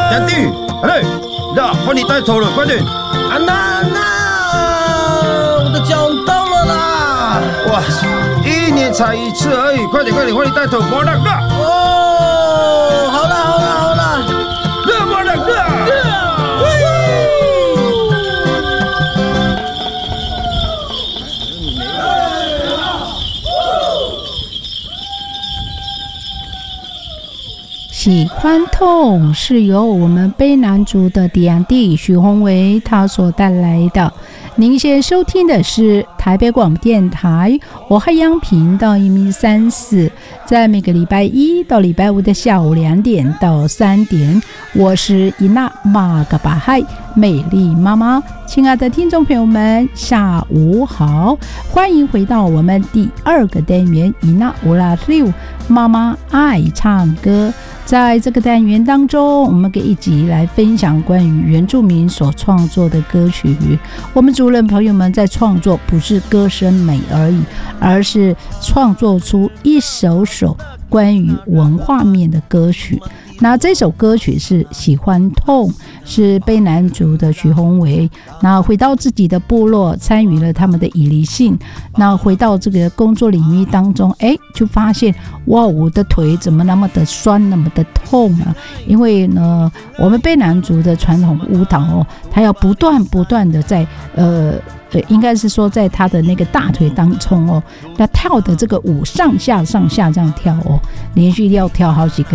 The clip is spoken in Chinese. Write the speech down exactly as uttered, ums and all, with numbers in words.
兄弟，来，那帮你带头了，快点！ 啊，那那我的脚动了啦！ 哇，一年才一次而已，快点快点，帮你带头，莫让个！ 哦，好了好了好了， 热莫让个！ 喜欢痛是由我们卑南族的弟弟许宏维他所带来的。您现在收听的是台北广播电台我海洋频道一米三四，在每个礼拜一到礼拜五的下午两点到三点，我是伊娜玛嘎巴海美丽妈妈。亲爱的听众朋友们，下午好，欢迎回到我们第二个单元伊娜乌拉六妈妈爱唱歌。在这个单元当中，我们可以一起来分享关于原住民所创作的歌曲。我们族人朋友们在创作不是歌声美而已，而是创作出一首首关于文化面的歌曲。那这首歌曲是喜欢痛，是卑南族的许宏维，那回到自己的部落，参与了他们的以离性，那回到这个工作领域当中，哎，就发现哇，我的腿怎么那么的酸，那么的痛啊？因为呢，我们卑南族的传统舞蹈哦，它要不断不断的在呃。呃，应该是说在他的那个大腿当中哦，那跳的这个舞上下上下这样跳哦，连续要跳好几个